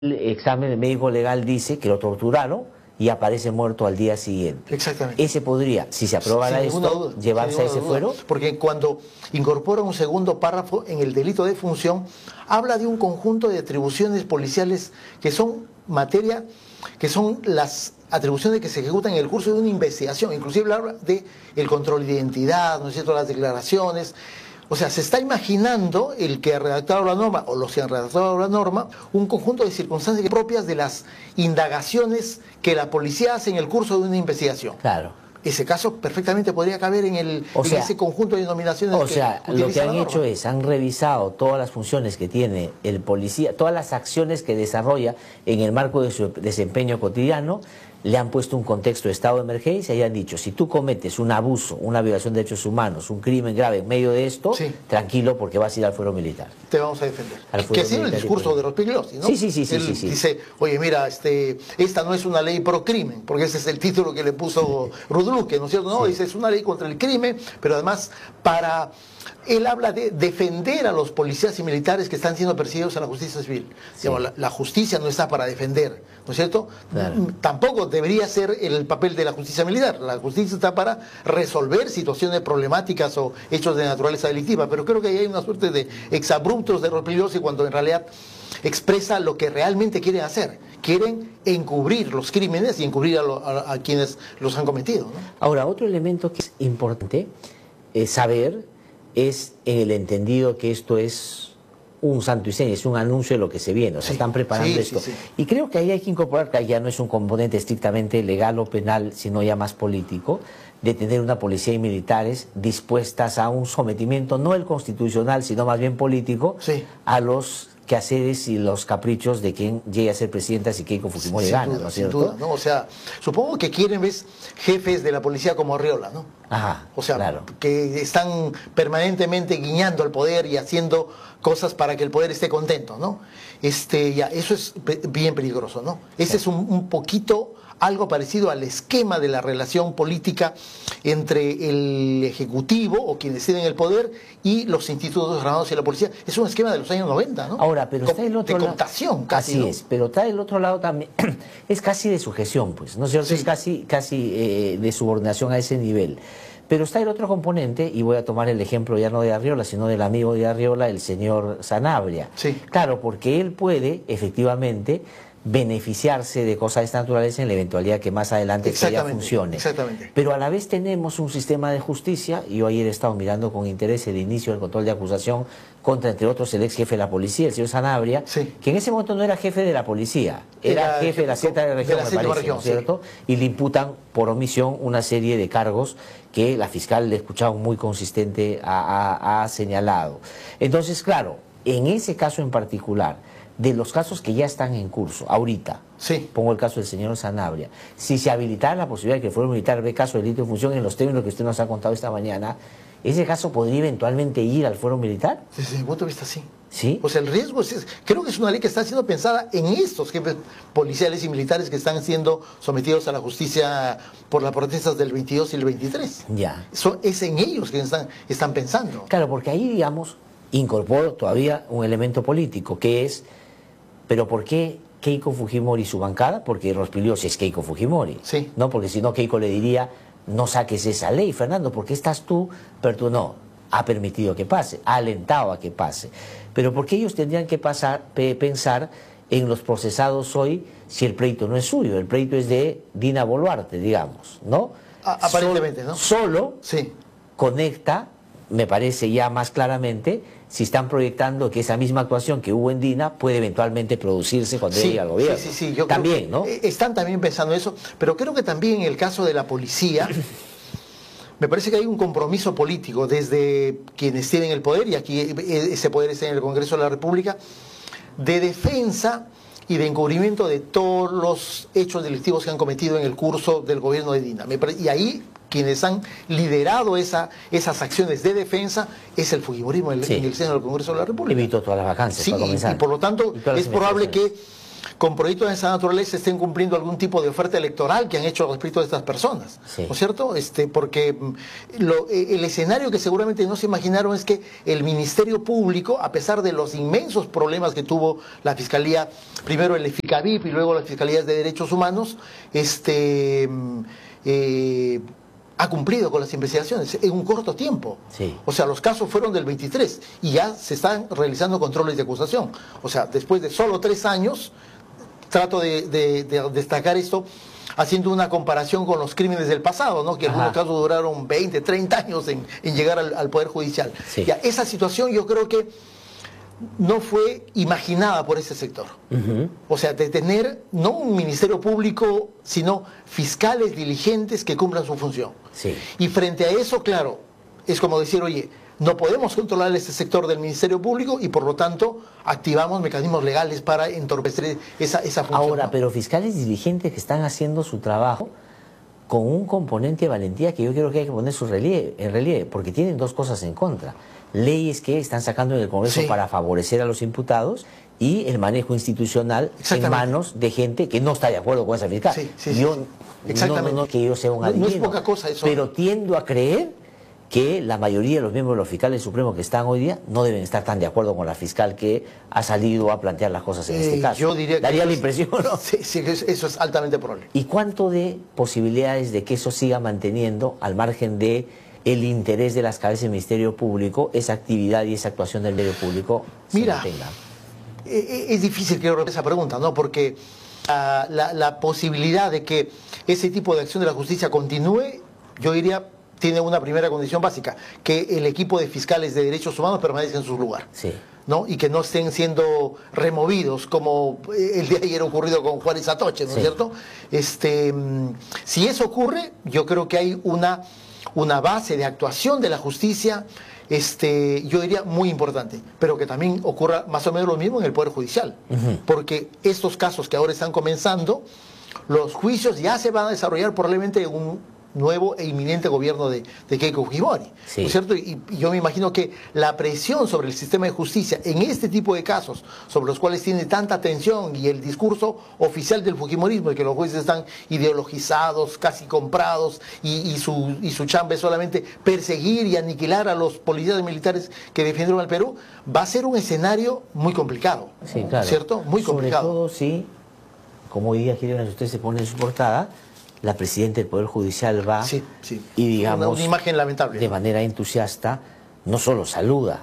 El examen médico legal dice que lo torturaron y aparece muerto al día siguiente. Exactamente. Ese podría, si se aprobara esto, llevarse a ese fuero. Porque cuando incorpora un segundo párrafo en el delito de función, habla de un conjunto de atribuciones policiales que son materia, que son las atribuciones que se ejecutan en el curso de una investigación. Inclusive habla de el control de identidad, ¿no es cierto?, las declaraciones. O sea, se está imaginando el que ha redactado la norma, o los que han redactado la norma, un conjunto de circunstancias propias de las indagaciones que la policía hace en el curso de una investigación. Claro. Ese caso perfectamente podría caber en ese conjunto de denominaciones. O sea, lo que han hecho es, han revisado todas las funciones que tiene el policía, todas las acciones que desarrolla en el marco de su desempeño cotidiano, le han puesto un contexto de estado de emergencia y han dicho, si tú cometes un abuso, una violación de derechos humanos, un crimen grave en medio de esto, sí, tranquilo porque vas a ir al fuero militar. Te vamos a defender. Que ha sido el discurso de Rospigliosi, ¿no? Sí. Él dice, oye, mira, esta no es una ley pro crimen, porque ese es el título que le puso Rudluque, ¿no es cierto? No, dice, es una ley contra el crimen, pero además él habla de defender a los policías y militares que están siendo perseguidos en la justicia civil. Sí. Digamos, la justicia no está para defender, ¿no es cierto? Claro. Tampoco debería ser el papel de la justicia militar. La justicia está para resolver situaciones problemáticas o hechos de naturaleza delictiva, pero creo que ahí hay una suerte de exabruptos de Rospigliosi cuando en realidad expresa lo que realmente quieren hacer. Quieren encubrir los crímenes y encubrir a quienes los han cometido, ¿no? Ahora, otro elemento que es importante saber es en el entendido que esto es un santo y seña, es un anuncio de lo que se viene, o sea, están preparando esto. Sí. Y creo que ahí hay que incorporar que ya no es un componente estrictamente legal o penal, sino ya más político, de tener una policía y militares dispuestas a un sometimiento, no el constitucional, sino más bien político, a los quehaceres y los caprichos de quien llegue a ser presidenta si Keiko Fujimori gana, ¿no es cierto? Sin duda, ¿no? O sea, supongo que quieren, ¿ves?, jefes de la policía como Arriola, ¿no? Ajá, o sea, claro, que están permanentemente guiñando al poder y haciendo cosas para que el poder esté contento, ¿no? Eso es bien peligroso, ¿no? Ese es un poquito algo parecido al esquema de la relación política entre el Ejecutivo o quienes tienen el poder y los institutos armados y la policía. Es un esquema de los años 90, ¿no? Ahora, pero está el otro lado. De cooptación, casi. Así ¿no? es, pero está el otro lado también. Es casi de sujeción, pues, ¿no es cierto? Sí. Es casi de subordinación a ese nivel. Pero está el otro componente, y voy a tomar el ejemplo ya no de Arriola, sino del amigo de Arriola, el señor Sanabria. Sí. Claro, porque él puede, efectivamente, beneficiarse de cosas de esta naturaleza en la eventualidad que más adelante ya funcione. Exactamente. Pero a la vez tenemos un sistema de justicia, y yo ayer he estado mirando con interés el inicio del control de acusación contra, entre otros, el ex jefe de la policía, el señor Sanabria, que en ese momento no era jefe de la policía, era jefe de la sexta región, me parece, ¿no es cierto? Y le imputan por omisión una serie de cargos que la fiscal, le he escuchado, muy consistente, ha señalado. Entonces, claro, en ese caso en particular, de los casos que ya están en curso, ahorita, pongo el caso del señor Sanabria, si se habilitara la posibilidad de que el fuero militar ve caso de delito de función en los términos que usted nos ha contado esta mañana, ¿ese caso podría eventualmente ir al fuero militar? Desde mi punto de vista, sí. ¿Sí? O sea, el riesgo creo que es una ley que está siendo pensada en estos jefes policiales y militares que están siendo sometidos a la justicia por las protestas del 22 y el 23. Ya. Es en ellos que están pensando. Claro, porque ahí, digamos, incorporo todavía un elemento político, que es, ¿pero por qué Keiko Fujimori y su bancada? Porque Rospigliosi es Keiko Fujimori. Sí. ¿No? Porque si no, Keiko le diría, no saques esa ley, Fernando, porque estás tú, pero tú no. Ha permitido que pase, ha alentado a que pase. Pero ¿por qué ellos tendrían que pensar en los procesados hoy si el pleito no es suyo? El pleito es de Dina Boluarte, digamos, ¿no? Aparentemente, ¿no? Solo conecta, me parece ya más claramente, si están proyectando que esa misma actuación que hubo en Dina puede eventualmente producirse cuando llegue al gobierno. Sí, yo también, creo que están también pensando eso, pero creo que también en el caso de la policía me parece que hay un compromiso político desde quienes tienen el poder, y aquí ese poder está en el Congreso de la República, de defensa y de encubrimiento de todos los hechos delictivos que han cometido en el curso del gobierno de Dina. Y ahí quienes han liderado esas acciones de defensa es el fujimorismo en el seno del Congreso de la República. Evitó todas las vacancias, para comenzar. Y por lo tanto es probable que con proyectos de esa naturaleza estén cumpliendo algún tipo de oferta electoral que han hecho respecto de estas personas, sí. ¿no es cierto? Porque el escenario que seguramente no se imaginaron es que el Ministerio Público, a pesar de los inmensos problemas que tuvo la Fiscalía, primero el FICABIP y luego las Fiscalías de Derechos Humanos, ha cumplido con las investigaciones en un corto tiempo. Sí. O sea, los casos fueron del 23 y ya se están realizando controles de acusación. O sea, después de solo 3 años, trato de destacar esto haciendo una comparación con los crímenes del pasado, ¿no? Que en algunos casos duraron 20, 30 años en llegar al Poder Judicial. Sí. Ya, esa situación yo creo que no fue imaginada por ese sector. O sea, de tener no un ministerio público, sino fiscales diligentes que cumplan su función. Sí. Y frente a eso, claro, es como decir, oye, no podemos controlar este sector del Ministerio Público y por lo tanto activamos mecanismos legales para entorpecer esa función. Ahora, ¿no? pero fiscales diligentes que están haciendo su trabajo con un componente de valentía que yo creo que hay que poner en relieve, porque tienen dos cosas en contra. Leyes que están sacando en el Congreso para favorecer a los imputados y el manejo institucional en manos de gente que no está de acuerdo con esa fiscal. Yo no que yo sea un adivino, no es poca cosa eso. Pero tiendo a creer que la mayoría de los miembros de los fiscales supremos que están hoy día no deben estar tan de acuerdo con la fiscal que ha salido a plantear las cosas en este caso. Yo diría que daría la impresión, ¿no? Sí, eso es altamente probable. ¿Y cuánto de posibilidades de que eso siga manteniendo al margen de el interés de las cabezas del Ministerio Público, esa actividad y esa actuación del medio público? Mira, es difícil que yo esa pregunta, ¿no? Porque la posibilidad de que ese tipo de acción de la justicia continúe, yo diría, tiene una primera condición básica, que el equipo de fiscales de derechos humanos permanezca en su lugar. Sí. ¿No? Y que no estén siendo removidos como el de ayer ocurrido con Juárez Atoche, ¿no es cierto? Si eso ocurre, yo creo que hay una base de actuación de la justicia, yo diría muy importante, pero que también ocurra más o menos lo mismo en el Poder Judicial, porque estos casos que ahora están comenzando, los juicios ya se van a desarrollar probablemente en un nuevo e inminente gobierno de Keiko Fujimori, ¿no es cierto? Y yo me imagino que la presión sobre el sistema de justicia en este tipo de casos, sobre los cuales tiene tanta atención, y el discurso oficial del fujimorismo, de que los jueces están ideologizados, casi comprados, y su chamba es solamente perseguir y aniquilar a los policías militares que defendieron al Perú, va a ser un escenario muy complicado, claro. ¿cierto? Muy complicado. Sobre todo si, como hoy día quieren usted se pone en su portada, la presidenta del Poder Judicial va y, digamos, una imagen lamentable, de manera entusiasta, no solo saluda,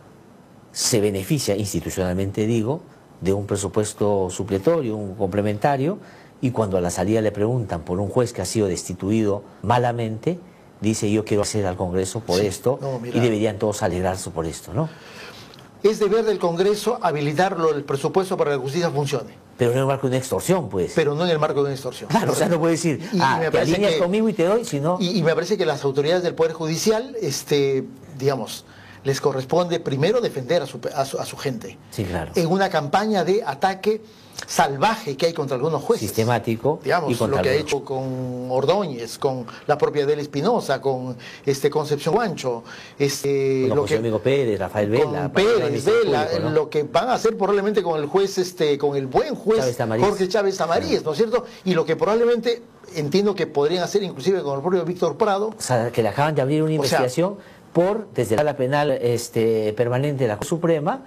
se beneficia institucionalmente, digo, de un presupuesto supletorio, un complementario, y cuando a la salida le preguntan por un juez que ha sido destituido malamente, dice: yo quiero hacer al Congreso por esto, y deberían todos alegrarse por esto, ¿no? Es deber del Congreso habilitarlo, el presupuesto para que la justicia funcione. Pero no en el marco de una extorsión, pues. Pero no en el marco de una extorsión. Claro, o sea, no puede decir, te alineas conmigo y te doy, sino... Y me parece que las autoridades del Poder Judicial, digamos, les corresponde primero defender a su gente. Sí, claro. En una campaña de ataque salvaje que hay contra algunos jueces. Sistemático. Digamos, lo que ha hecho con Ordóñez, con la propia Adela Espinosa, con Concepción Guancho, con José Domingo Pérez, Rafael Vela. Con Pérez, Vela, ¿no? Lo que van a hacer probablemente con el juez, con el buen juez Jorge Chávez Tamaríez, ¿no es cierto? Y lo que probablemente entiendo que podrían hacer inclusive con el propio Víctor Prado. O sea, que le acaban de abrir una investigación desde la sala penal permanente de la Corte Suprema,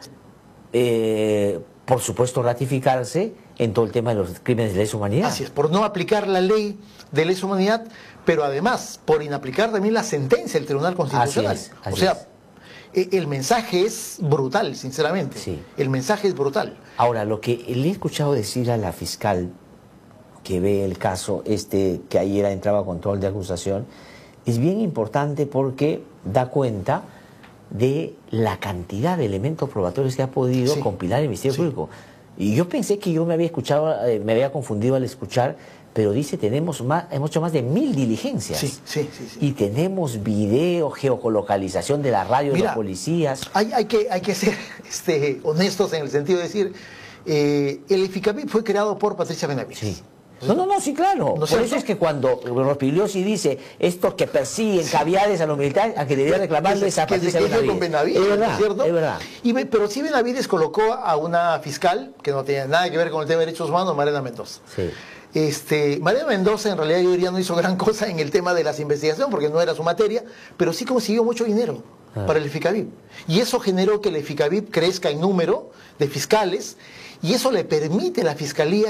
por supuesto ratificarse en todo el tema de los crímenes de lesa humanidad. Así es, por no aplicar la ley de lesa humanidad, pero además por inaplicar también la sentencia del Tribunal Constitucional. Así es. El mensaje es brutal, sinceramente. El mensaje es brutal. Ahora, lo que le he escuchado decir a la fiscal que ve el caso que ayer entraba a control de acusación es bien importante, porque da cuenta de la cantidad de elementos probatorios que ha podido compilar el Ministerio Público. Y yo pensé que yo me había confundido al escuchar, pero dice, tenemos mucho más de 1000 diligencias. Y tenemos video, geocolocalización de la radio de los policías. Hay que ser honestos en el sentido de decir, el FICABIP fue creado por Patricia Benavides. No, sí, claro. Por eso es que cuando Rospigliosi dice estos que persiguen caviares a los militares, a que debería reclamarles a Patricia Benavides. Es verdad, ¿cierto? Es verdad. Pero sí, Benavides colocó a una fiscal que no tenía nada que ver con el tema de derechos humanos, Mariana Mendoza. Sí. Mariana Mendoza en realidad yo diría no hizo gran cosa en el tema de las investigaciones porque no era su materia, pero sí consiguió mucho dinero para el FICAVIP. Y eso generó que el FICAVIP crezca en número de fiscales y eso le permite a la Fiscalía